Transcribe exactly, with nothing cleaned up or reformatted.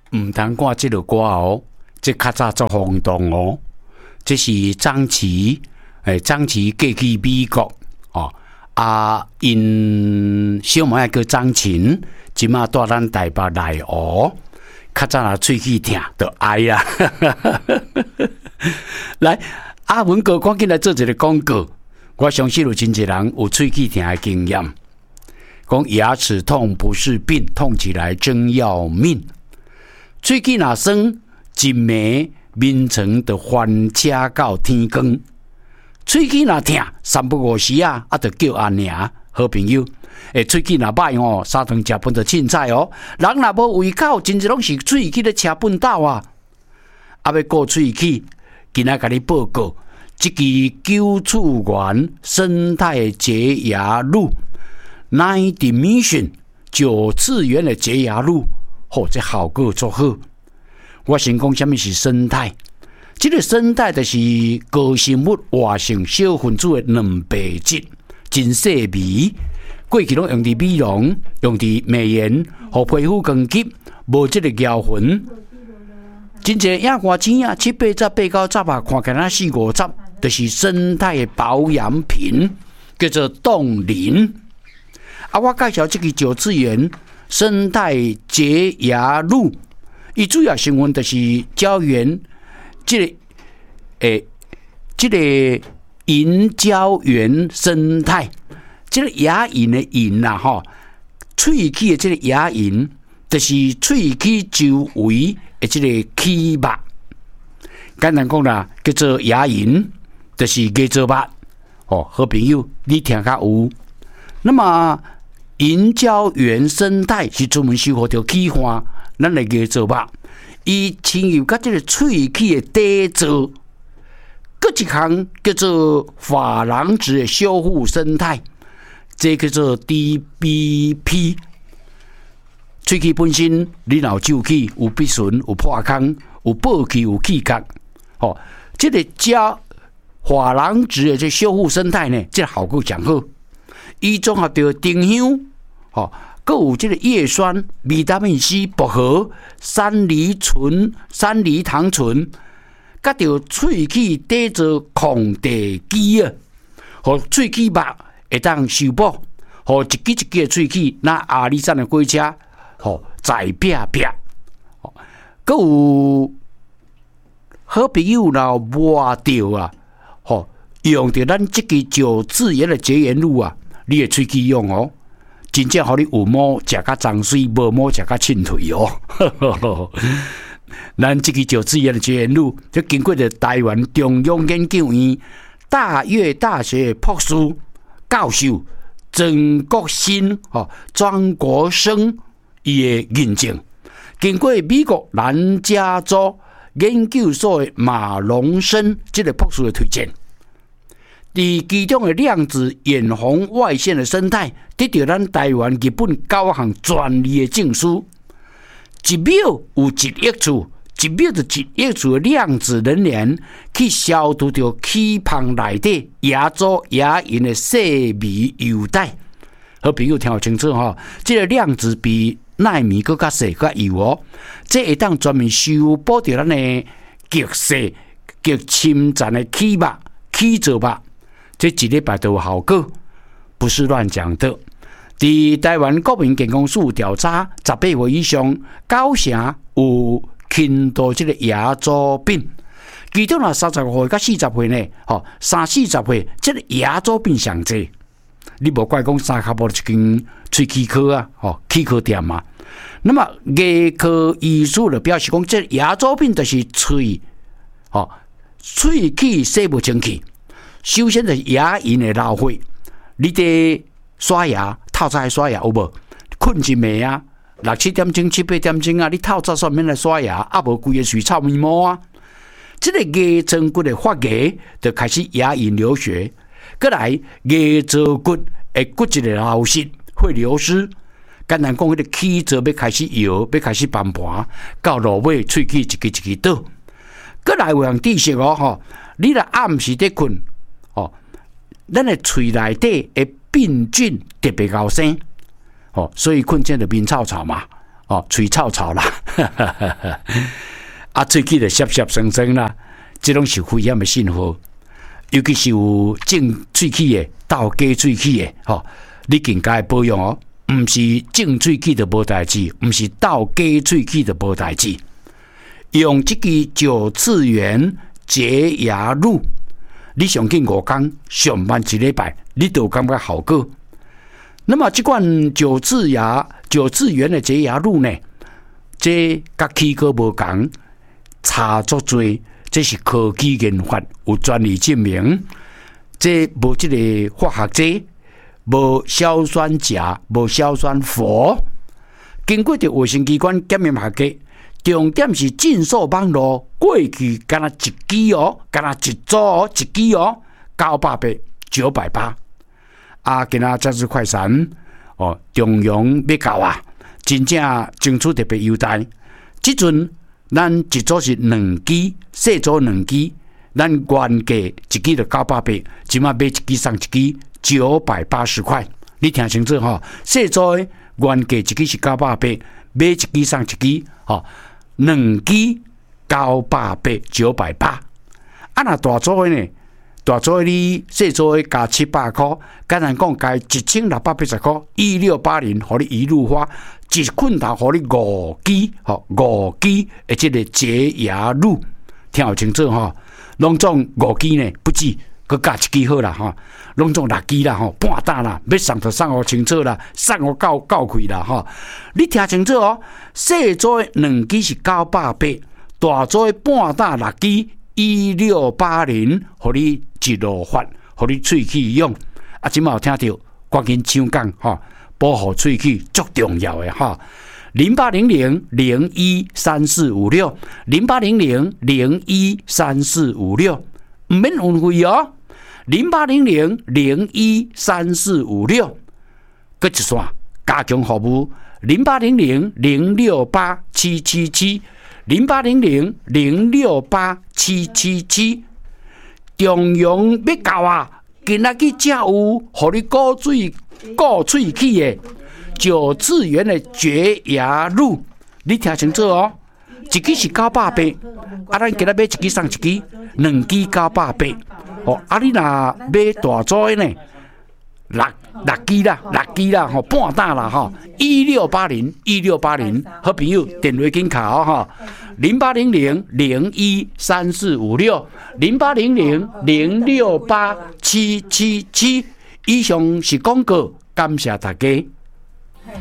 唔通挂这个歌哦，这较早做轰动哦。这是张琪，诶，张琪过去美国哦，啊，因小妹叫张琴，即马带咱台北来学，较早啊喙齿疼就哀啊。来，阿文哥赶紧来做一个广告，我相信有真侪人有喙齿疼的经验。讲牙齿痛不是病，痛起来真要命。喙齿若酸，一暝眠床就翻车到天光。喙齿若疼，三不五时啊，啊，就叫阿娘好朋友。诶，喙齿若歹哦，三顿食饭就凊彩哦。人若无胃口，真侪拢是喙齿咧车粪斗啊。啊，要顾喙齿，今仔甲你报告，这支九次元生态洁牙露 ，Nine Dimension 九次元的洁牙露，哦，这效果足好。我先讲什么是生态，这个生态就是高生物活性小分子的蛋白质，真细微。过去拢用伫美容，用伫美颜，互皮肤光洁，无这个咬痕。真侪影看钱啊，七八十、八九十啊，看起来四五十，就是生态的保养品，叫做冻龄。啊，我介绍这个九次元生态洁牙露。伊主要成分就是胶原，这个诶，这个银胶原生态，这个牙龈的龈啦吼，喙齿的这个牙龈，就是喙齿周围的这个齿膜。简单讲啦，叫做牙龈，就是牙周膜。哦，好朋友，你听较有？那么银胶原生态是专门修复着齿患。咱的牙周膜，伊侵入甲这个喙齿的底座，搁一项叫做珐琅质的修复生态，这叫做 D B P。喙齿本身，你若有蛀齿、有闭唇、有破空、有爆气、有气角，哦，这个加珐琅质的这修复生态呢，这个效果上好。伊综合着丁香，哦。还有这个叶酸、维他命 C、薄荷、山梨醇、山梨糖醇，甲着喙齿底座抗地基啊，互喙齿膜会当修补，互一支一支的喙齿那阿里山的火车，吼在劈劈。还有好朋友若摸着啊，吼用着咱这个九次元的洁颜露啊，你的喙齿用哦。真正互你有毛食甲脏水，无毛食甲清退哦。咱这个九次元的洁颜露，就经过着台湾中央研究院大岳大学博士教授曾国新哦庄国生伊的认证，经过美国南加州研究所的马龙生这个博士的推荐。在其中的量子眼红外线的生态，得到咱台湾、日本九项专利的证书。一秒有一亿次，一秒就一亿次的量子能源，去消除掉齿旁内底牙周牙龈的细微优带。好朋友听好清楚哈，这个量子比纳米更加细、更幼哦。这会当专门修补掉咱的极细、极侵占的齿膜、齿周膜。这一礼拜都有效果，不是乱讲的。在台湾国民健康署调查，十八岁以上九成有轻度这个牙周病，其中啊三十五岁到四十岁呢，吼三四十岁这个牙周病上济。你无怪讲三脚无一间喙齿科啊，吼齿科店嘛。那么牙科医师就表示讲，这牙周病就是喙，吼喙齿洗不清气。首先就是牙龈的老化，你伫刷牙透早刷牙有无？困一暝啊，六七点钟、七八点钟啊，你透早煞免来刷牙，啊无规个水臭面毛啊。这个牙床骨的发芽就开始牙龈流血，再来牙周骨的骨质的流失会流失。简单讲，迄个齿座要开始摇，要开始翻盘，到落尾喙齿一支一支倒。再来有人知识哦，吼，你若暗时伫困。哦，咱的喙内底的病菌特别高生，哦，所以困觉就面臭臭嘛，哦，喙臭臭啦。 啊，喙齿就涩涩生生啦，这种是危险的信号。尤其是有种喙齿的、倒假喙齿的，吼，你更加保养哦。唔是种喙齿就无代志，唔是倒假喙齿就无代志。用这个九次元洁牙乳，你上紧五天，上班一礼拜，你就感觉好过。那么这款九次牙九次元的洁牙乳呢，这甲齿膏无同，差足多，这是科技研发，有专利证明，这无这个化学剂，无硝酸钾，无硝酸氟，经过着卫生机关检验合格。重点是竞速网络过去，敢若一支哦，敢若一组哦，一支哦，九百八、九百八。啊，今仔这次快闪哦，中央要搞啊，真正争取特别优待。即阵咱一组是两支，细组两支，咱原价一支就九百八，即马买一支送一支九百八十块。你听清楚吼，细组的原价一支是九百八，买一支送一支，吼。两支九百八、九百八，啊，那大组的呢？大组的你细组的加七百块，简单讲加一千六百八十块，一六八零，互你一路花，一捆头互你五支，吼五支的这个洁牙乳，听好清楚吼，拢总五支呢，不止，佮加一支好啦吼，拢总六支啦吼，半打啦，要送就送互清楚啦，送互够够开啦吼，你听清楚哦。细组的两支是九百八，大组的半打六支一六八零，互你一路发，互你喙齿用。啊，今嘛有听到，赶紧抢讲吼，保护喙齿足重要的哈。零八零零零一三四五六，零八零零零一三四五六，唔免运费哦。零八零零零一三四五六，搁一线加强服务。零八零零零六八七七七，零八零零零六八七七七，中央要到啊！今仔日才有，互你顾嘴顾喙齿的九次元的洁牙乳，你听清楚哦！一支是九百八，啊，咱今仔买一支送一支，两支九百八。哦，啊，你若买大组的呢？六六支啦，六支啦，吼半打啦，吼一六八零一六八零，好朋友电话紧卡哦，哈，零八零零零一三四五六，零八零零零六八七七七，以上是广告，感谢大家。